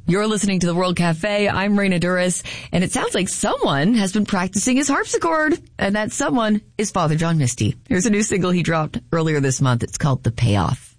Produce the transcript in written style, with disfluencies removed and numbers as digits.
You're listening to the World Cafe. I'm Raina Duras, and it sounds like someone has been practicing his harpsichord, and that someone is Father John Misty. Here's a new single he dropped earlier this month. It's called The Payoff.